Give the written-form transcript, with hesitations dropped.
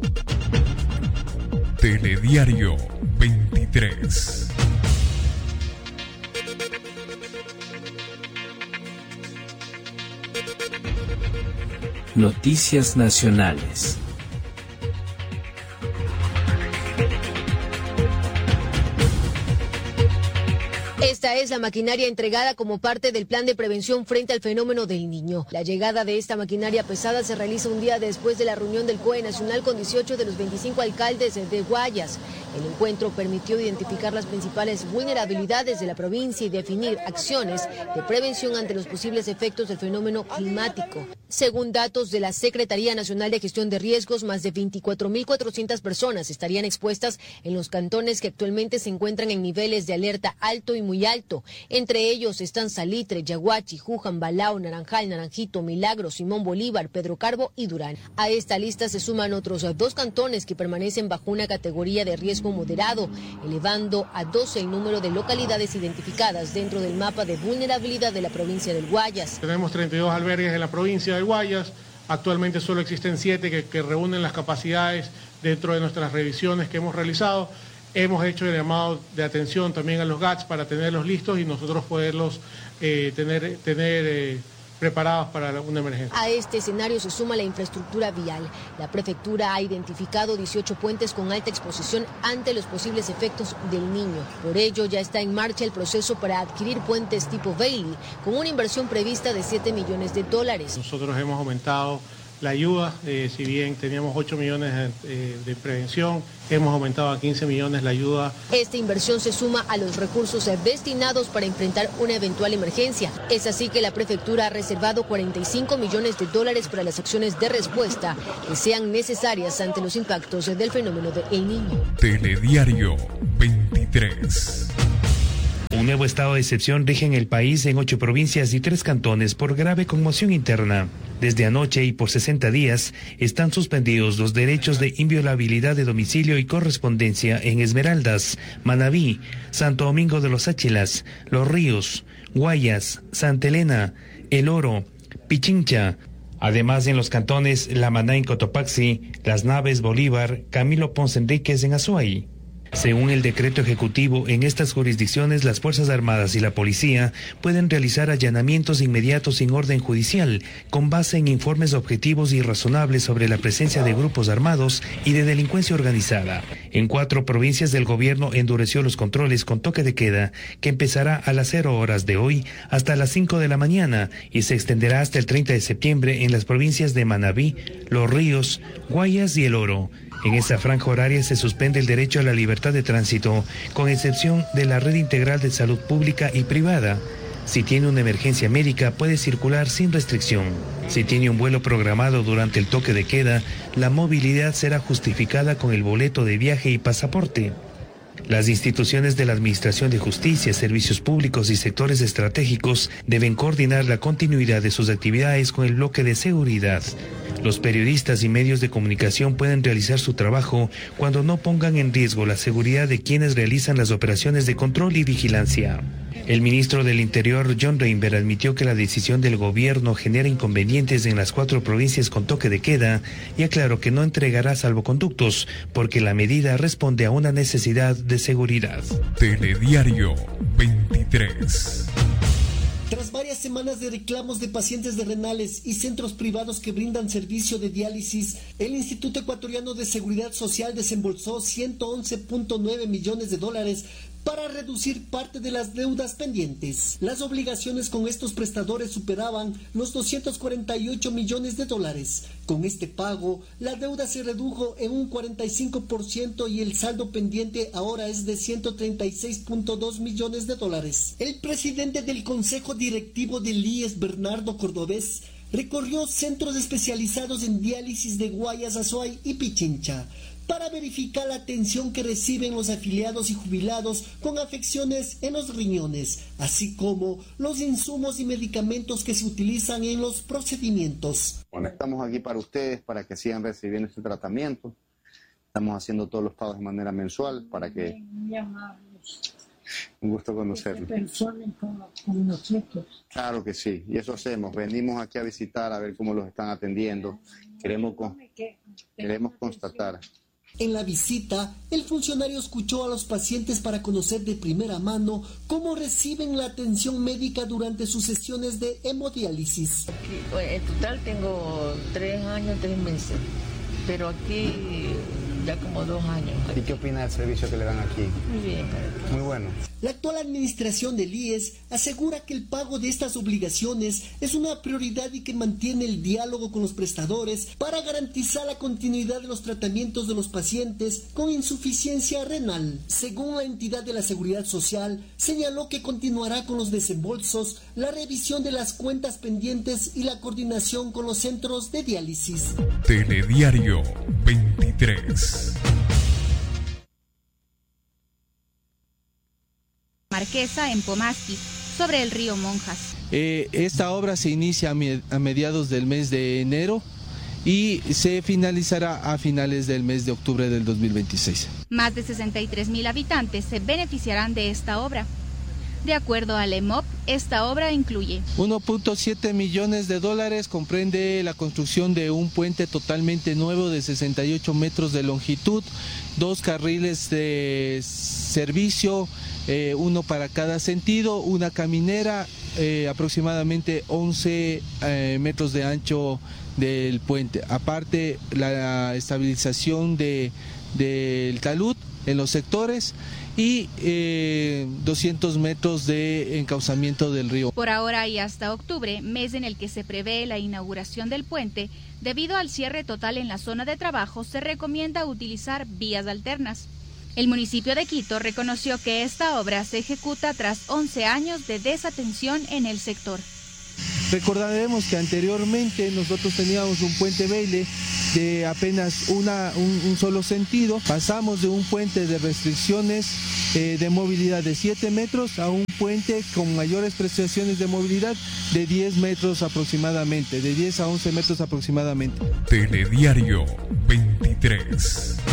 Telediario 23. Noticias nacionales. Esta es la maquinaria entregada como parte del plan de prevención frente al fenómeno del Niño. La llegada de esta maquinaria pesada se realiza un día después de la reunión del COE Nacional con 18 de los 25 alcaldes de Guayas. El encuentro permitió identificar las principales vulnerabilidades de la provincia y definir acciones de prevención ante los posibles efectos del fenómeno climático. Según datos de la Secretaría Nacional de Gestión de Riesgos, más de 24.400 personas estarían expuestas en los cantones que actualmente se encuentran en niveles de alerta alto y muy alto. Entre ellos están Salitre, Yaguachi, Juján, Balao, Naranjal, Naranjito, Milagro, Simón Bolívar, Pedro Carbo y Durán. A esta lista se suman otros 2 cantones que permanecen bajo una categoría de riesgo moderado, elevando a 12 el número de localidades identificadas dentro del mapa de vulnerabilidad de la provincia del Guayas. Tenemos 32 albergues en la provincia del Guayas. Actualmente solo existen 7 que reúnen las capacidades dentro de nuestras revisiones que hemos realizado. Hemos hecho el llamado de atención también a los GATS para tenerlos listos y nosotros poderlos tener preparados para una emergencia. A este escenario se suma la infraestructura vial. La prefectura ha identificado 18 puentes con alta exposición ante los posibles efectos del Niño. Por ello, ya está en marcha el proceso para adquirir puentes tipo Bailey, con una inversión prevista de $7 millones. Nosotros hemos aumentado la ayuda, si bien teníamos 8 millones de prevención, hemos aumentado a 15 millones la ayuda. Esta inversión se suma a los recursos destinados para enfrentar una eventual emergencia. Es así que la prefectura ha reservado $45 millones para las acciones de respuesta que sean necesarias ante los impactos del fenómeno de El Niño. Telediario 23. Un nuevo estado de excepción rige en el país en 8 provincias y 3 cantones por grave conmoción interna. Desde anoche y por 60 días están suspendidos los derechos de inviolabilidad de domicilio y correspondencia en Esmeraldas, Manabí, Santo Domingo de los Áchilas, Los Ríos, Guayas, Santa Elena, El Oro, Pichincha. Además, en los cantones La Maná en Cotopaxi, Las Naves, Bolívar, Camilo Ponce Enríquez en Azuay. Según el decreto ejecutivo, en estas jurisdicciones las Fuerzas Armadas y la Policía pueden realizar allanamientos inmediatos sin orden judicial, con base en informes objetivos y razonables sobre la presencia de grupos armados y de delincuencia organizada. En 4 provincias del gobierno endureció los controles con toque de queda, que empezará a las 0 horas de hoy hasta las 5 de la mañana y se extenderá hasta el 30 de septiembre en las provincias de Manabí, Los Ríos, Guayas y El Oro. En esa franja horaria se suspende el derecho a la libertad de tránsito, con excepción de la red integral de salud pública y privada. Si tiene una emergencia médica, puede circular sin restricción. Si tiene un vuelo programado durante el toque de queda, la movilidad será justificada con el boleto de viaje y pasaporte. Las instituciones de la Administración de Justicia, servicios públicos y sectores estratégicos deben coordinar la continuidad de sus actividades con el bloque de seguridad. Los periodistas y medios de comunicación pueden realizar su trabajo cuando no pongan en riesgo la seguridad de quienes realizan las operaciones de control y vigilancia. El ministro del Interior, John Reinberg, admitió que la decisión del gobierno genera inconvenientes en las 4 provincias con toque de queda y aclaró que no entregará salvoconductos porque la medida responde a una necesidad de seguridad. Telediario 23. Tras varias semanas de reclamos de pacientes de renales y centros privados que brindan servicio de diálisis, el Instituto Ecuatoriano de Seguridad Social desembolsó $111.9 millones para reducir parte de las deudas pendientes. Las obligaciones con estos prestadores superaban los $248 millones. Con este pago, la deuda se redujo en un 45% y el saldo pendiente ahora es de $136.2 millones. El presidente del Consejo Directivo del IES, Bernardo Cordobés, recorrió centros especializados en diálisis de Guayas, Azuay y Pichincha para verificar la atención que reciben los afiliados y jubilados con afecciones en los riñones, así como los insumos y medicamentos que se utilizan en los procedimientos. Bueno, estamos aquí para ustedes, para que sigan recibiendo este tratamiento. Estamos haciendo todos los pagos de manera mensual para que... Un gusto conocerlo. Con nosotros. Claro que sí, y eso hacemos. Venimos aquí a visitar, a ver cómo los están atendiendo, queremos constatar. En la visita, el funcionario escuchó a los pacientes para conocer de primera mano cómo reciben la atención médica durante sus sesiones de hemodiálisis. En total tengo 3 años, 3 meses, pero aquí ya como 2 años. ¿Y qué opina del servicio que le dan aquí? Muy bien. Muy bueno. La actual administración del IES asegura que el pago de estas obligaciones es una prioridad y que mantiene el diálogo con los prestadores para garantizar la continuidad de los tratamientos de los pacientes con insuficiencia renal. Según la entidad de la Seguridad Social, señaló que continuará con los desembolsos, la revisión de las cuentas pendientes y la coordinación con los centros de diálisis. Telediario 23. Marquesa en Pomasqui, sobre el río Monjas. Esta obra se inicia a mediados del mes de enero y se finalizará a finales del mes de octubre del 2026. Más de 63,000 habitantes se beneficiarán de esta obra. De acuerdo al EMOP, esta obra incluye 1.7 millones de dólares, comprende la construcción de un puente totalmente nuevo de 68 metros de longitud, 2 carriles de servicio, uno para cada sentido, una caminera, aproximadamente 11 metros de ancho del puente. Aparte, la estabilización del talud en los sectores y 200 metros de encauzamiento del río. Por ahora y hasta octubre, mes en el que se prevé la inauguración del puente, debido al cierre total en la zona de trabajo, se recomienda utilizar vías alternas. El municipio de Quito reconoció que esta obra se ejecuta tras 11 años de desatención en el sector. Recordaremos que anteriormente nosotros teníamos un puente Beile de apenas un solo sentido. Pasamos de un puente de restricciones de movilidad de 7 metros a un puente con mayores prestaciones de movilidad de 10 metros aproximadamente, de 10 a 11 metros aproximadamente. Telediario 23.